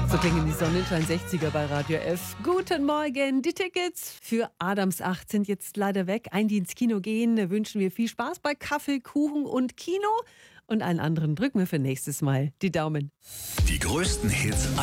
So klingen die Sonnenschein 60er bei Radio F. Guten Morgen. Die Tickets für Adams 8 sind jetzt leider weg. Ein, die ins Kino gehen, wünschen wir viel Spaß bei Kaffee, Kuchen und Kino. Und allen anderen drücken wir für nächstes Mal die Daumen. Die größten Hits